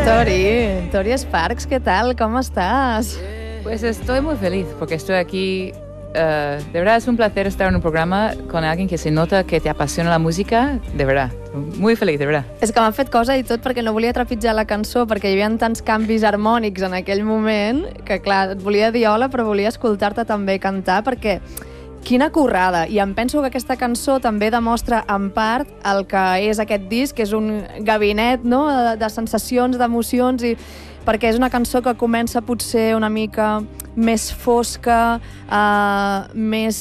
Tori Sparks, ¿qué tal? ¿Cómo estás? Pues estoy muy feliz porque estoy aquí. De verdad es un placer estar en un programa con alguien que se nota que te apasiona la música, de verdad. Muy feliç, de veritat. És que m'ha fet cosa i tot perquè no volia trepitjar la cançó, perquè hi havia tants canvis harmònics en aquell moment que, clar, et volia dir hola, però volia escoltar-te també cantar, perquè quina currada. I em penso que aquesta cançó també demostra en part el que és aquest disc, que és un gabinet, no?, de sensacions, d'emocions, i perquè és una cançó que comença potser una mica més fosca, més,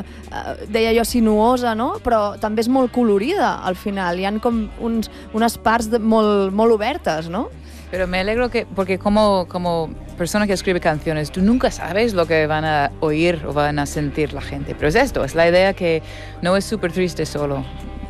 deia jo, sinuosa, no? Però també és molt colorida al final. Hi ha com unes parts molt obertes, ¿no? Pero me alegro porque como persona que escribe canciones, tú nunca sabes lo que van a oír o van a sentir la gente. Pero es esto, es la idea que no es súper triste solo.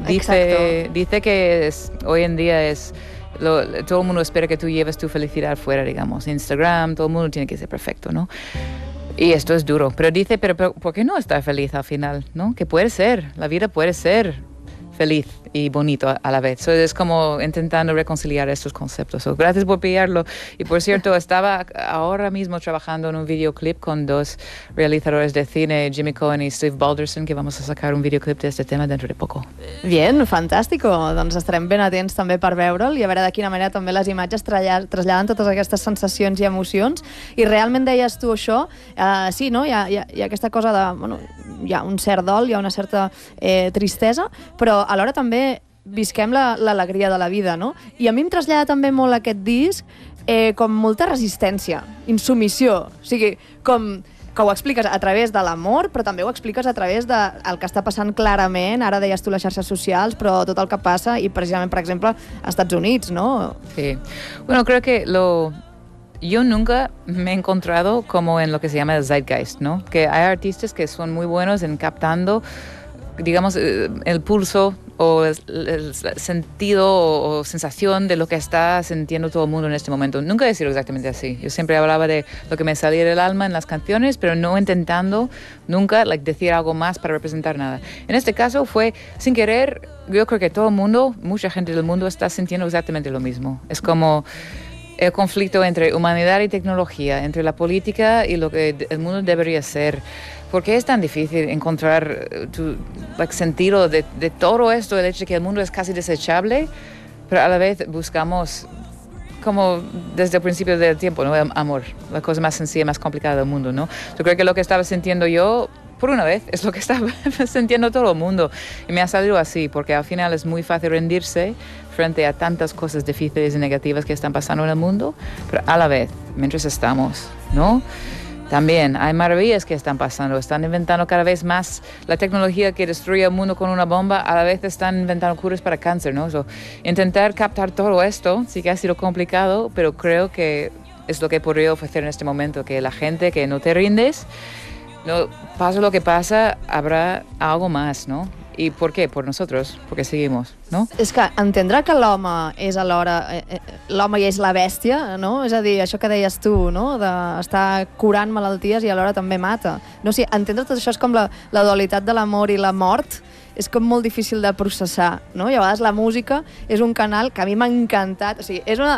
Dice que hoy en día todo el mundo espera que tú lleves tu felicidad fuera, digamos. Instagram, todo el mundo tiene que ser perfecto, ¿no? Y esto es duro. Pero dice, pero ¿por qué no estar feliz al final, no? Que puede ser, la vida puede ser feliz y bonito a la vez. Es como intentando reconciliar estos conceptos. Gracias por pillarlo. Y por cierto, estaba ahora mismo trabajando en un videoclip con dos realizadores de cine, Jimmy Cohen y Steve Balderson, que vamos a sacar un videoclip de este tema dentro de poco. Bien, fantàstico. Doncs estarem ben atents també per veure'l i a veure de quina manera també les imatges traslladen totes aquestes sensacions i emocions. I realment deies tu això, sí, no? Hi ha aquesta cosa de... Bueno, hi ha un cert dol, hi ha una certa tristesa, però alhora també visquem l'alegria de la vida, no? I a mi em trasllada també molt aquest disc com molta resistència, insumissió, o sigui, com que ho expliques a través de l'amor, però també ho expliques a través del que està passant clarament, ara deies tu les xarxes socials, però tot el que passa, i precisament, per exemple, als Estats Units, ¿no? Sí. Bueno, creo que yo nunca me he encontrado como en lo que se llama el zeitgeist, ¿no? Que hay artistas que son muy buenos en captando, digamos, el pulso o el sentido o sensación de lo que está sintiendo todo el mundo en este momento. Nunca he sido exactamente así. Yo siempre hablaba de lo que me salía del alma en las canciones, pero no intentando nunca decir algo más para representar nada. En este caso fue sin querer. Yo creo que todo el mundo, mucha gente del mundo está sintiendo exactamente lo mismo. Es como el conflicto entre humanidad y tecnología, entre la política y lo que el mundo debería ser. ¿Por qué es tan difícil encontrar tu sentido de todo esto, el hecho de que el mundo es casi desechable, pero a la vez buscamos, como desde el principio del tiempo, ¿no? El amor, la cosa más sencilla, más complicada del mundo, ¿no? Yo creo que lo que estaba sintiendo yo, por una vez, es lo que estaba sintiendo todo el mundo. Y me ha salido así, porque al final es muy fácil rendirse frente a tantas cosas difíciles y negativas que están pasando en el mundo, pero a la vez, mientras estamos, ¿no? También hay maravillas que están pasando. Están inventando cada vez más la tecnología que destruye el mundo con una bomba. A la vez están inventando curas para cáncer, ¿no? Intentar captar todo esto sí que ha sido complicado, pero creo que es lo que podría ofrecer en este momento, que la gente, que no te rindes, no, pasa lo que pasa, habrá algo más, ¿no? ¿Y por qué? Por nosotros, porque seguimos, no? És que entendre que l'home és alhora... l'home ja és la bèstia, no? És a dir, això que deies tu, no? D'estar curant malalties i alhora també mata. No, o sigui, entendre tot això és com la dualitat de l'amor i la mort, és com molt difícil de processar, no? I a vegades la música és un canal que a mi m'ha encantat. O sigui, és una